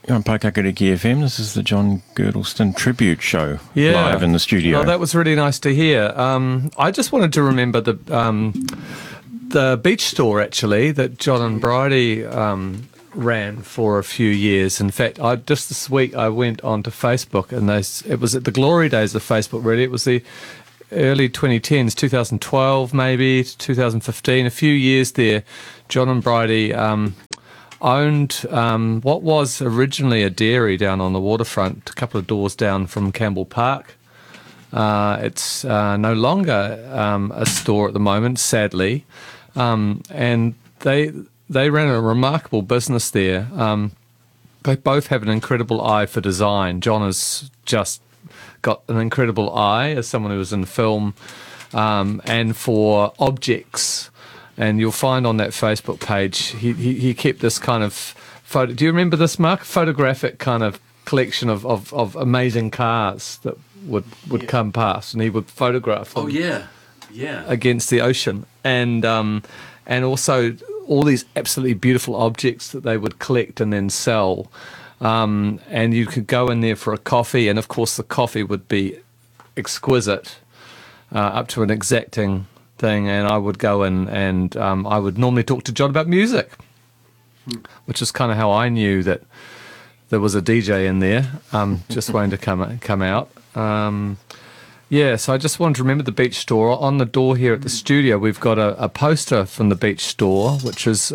You're on Paikakariki FM. This is the John Girdleston Tribute Show live in the studio. Oh, that was really nice to hear. I just wanted to remember the beach store, actually, that John and Bridie ran for a few years. In fact, just this week I went onto Facebook, and it was at the glory days of Facebook, really. It was the early 2010s, 2012 maybe, 2015, a few years there. John and Bridie owned what was originally a dairy down on the waterfront, a couple of doors down from Campbell Park. It's no longer a store at the moment, sadly, and they ran a remarkable business there. They both have an incredible eye for design. John has just got an incredible eye as someone who was in film, and for objects. And you'll find on that Facebook page, he kept this kind of photo. Do you remember this, Mark? Photographic kind of collection of amazing cars that would come past, and he would photograph them. Oh yeah, against the ocean, and also all these absolutely beautiful objects that they would collect and then sell. And you could go in there for a coffee, and of course the coffee would be exquisite, up to an exacting thing. And I would go in, and I would normally talk to John about music, which is kind of how I knew that there was a DJ in there, just waiting to come out. So I just wanted to remember the beach store. On the door here at the studio, we've got a poster from the beach store, which is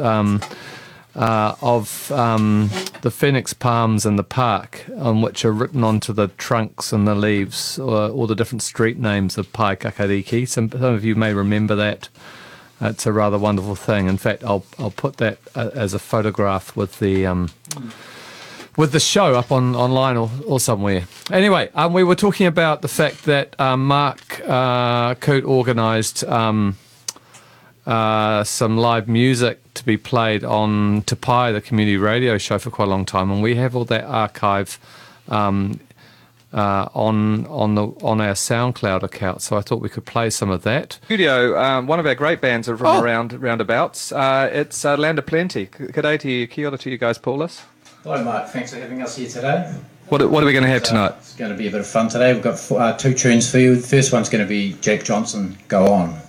of the phoenix palms in the park, on which are written onto the trunks and the leaves all the different street names of Paikakariki. Some of you may remember that. It's a rather wonderful thing. In fact, I'll put that as a photograph with the show up online or somewhere. Anyway, we were talking about the fact that Mark Coote organised some live music to be played on Te Pai, the community radio show, for quite a long time, and we have all that archive on our SoundCloud account. So I thought we could play some of that. Studio, one of our great bands are from roundabouts. It's Land of Plenty. G'day to you, kia ora to you guys, Paulus. Hello, Mark. Thanks for having us here today. What are we going to have tonight? It's going to be a bit of fun today. We've got two tunes for you. The first one's going to be Jack Johnson, Go On.